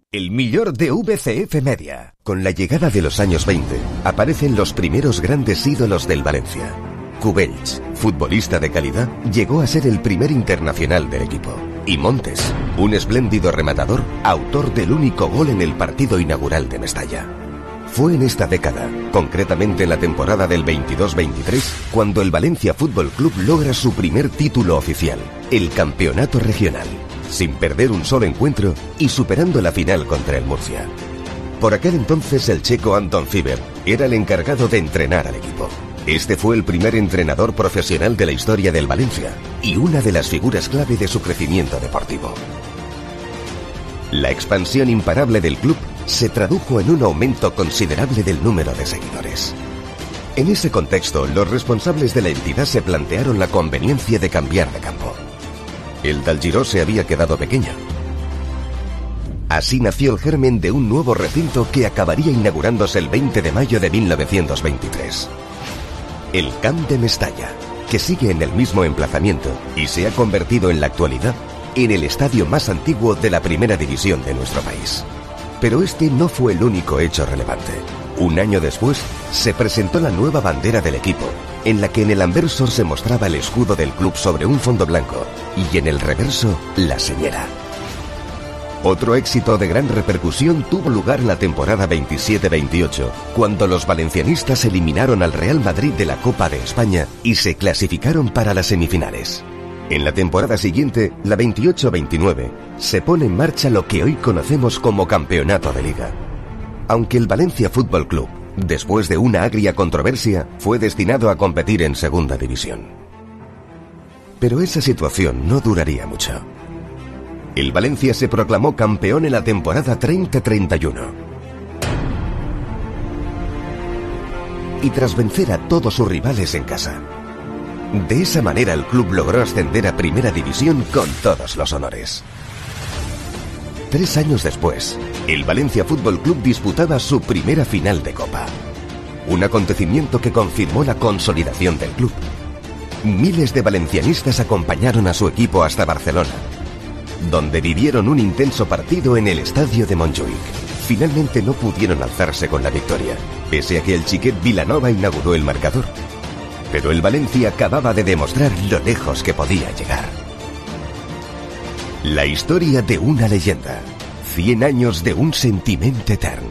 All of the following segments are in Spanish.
El millor de VCF Media. Con la llegada de los años 20, aparecen los primeros grandes ídolos del Valencia. Cubells, futbolista de calidad, llegó a ser el primer internacional del equipo. Y Montes, un espléndido rematador, autor del único gol en el partido inaugural de Mestalla. Fue en esta década, concretamente en la temporada del 22-23, cuando el Valencia Fútbol Club logra su primer título oficial, el campeonato regional, sin perder un solo encuentro y superando la final contra el Murcia. Por aquel entonces el checo Anton Fiber era el encargado de entrenar al equipo. Este fue el primer entrenador profesional de la historia del Valencia y una de las figuras clave de su crecimiento deportivo. La expansión imparable del club se tradujo en un aumento considerable del número de seguidores. En ese contexto, los responsables de la entidad se plantearon la conveniencia de cambiar de campo. El d'Algiró se había quedado pequeño. Así nació el germen de un nuevo recinto que acabaría inaugurándose el 20 de mayo de 1923. El Camp de Mestalla, que sigue en el mismo emplazamiento y se ha convertido en la actualidad en el estadio más antiguo de la primera división de nuestro país. Pero este no fue el único hecho relevante. Un año después, se presentó la nueva bandera del equipo, en la que en el anverso se mostraba el escudo del club sobre un fondo blanco y en el reverso, la señera. Otro éxito de gran repercusión tuvo lugar en la temporada 27-28, cuando los valencianistas eliminaron al Real Madrid de la Copa de España y se clasificaron para las semifinales. En la temporada siguiente, la 28-29, se pone en marcha lo que hoy conocemos como Campeonato de Liga. Aunque el Valencia Fútbol Club, después de una agria controversia, fue destinado a competir en Segunda División. Pero esa situación no duraría mucho. El Valencia se proclamó campeón en la temporada 30-31. Y tras vencer a todos sus rivales en casa. De esa manera el club logró ascender a Primera División con todos los honores. 3 años después, el Valencia Fútbol Club disputaba su primera final de Copa. Un acontecimiento que confirmó la consolidación del club. Miles de valencianistas acompañaron a su equipo hasta Barcelona, donde vivieron un intenso partido en el estadio de Montjuïc. Finalmente no pudieron alzarse con la victoria, pese a que el Xiquet Vilanova inauguró el marcador. Pero el Valencia acababa de demostrar lo lejos que podía llegar. La historia de una leyenda. 100 años de un sentiment etern.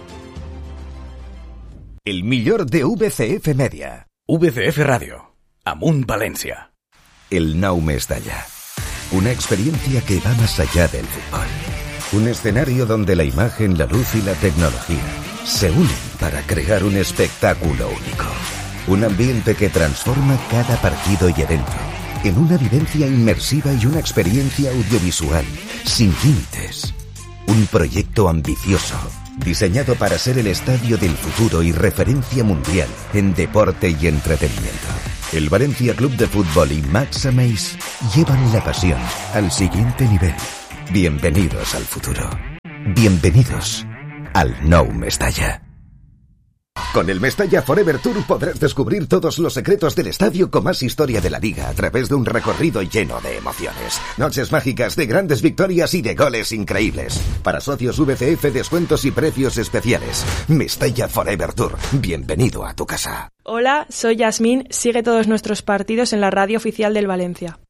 El millor de VCF Media. VCF Radio. Amunt València. El Nou Mestalla. Una experiencia que va más allá del fútbol. Un escenario donde la imagen, la luz y la tecnología se unen para crear un espectáculo único. Un ambiente que transforma cada partido y evento en una vivencia inmersiva y una experiencia audiovisual sin límites. Un proyecto ambicioso, diseñado para ser el estadio del futuro y referencia mundial en deporte y entretenimiento. El Valencia Club de Fútbol y Max Ameis llevan la pasión al siguiente nivel. Bienvenidos al futuro. Bienvenidos al Nou Mestalla. Con el Mestalla Forever Tour podrás descubrir todos los secretos del estadio con más historia de la liga a través de un recorrido lleno de emociones. Noches mágicas de grandes victorias y de goles increíbles. Para socios VCF, descuentos y precios especiales. Mestalla Forever Tour. Bienvenido a tu casa. Hola, soy Yasmín. Sigue todos nuestros partidos en la radio oficial del Valencia.